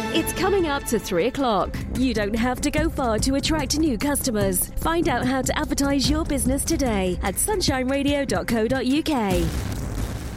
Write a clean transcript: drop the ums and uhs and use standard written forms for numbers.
It's coming up to 3 o'clock. You don't have to go far to attract new customers. Find out how to advertise your business today at sunshineradio.co.uk.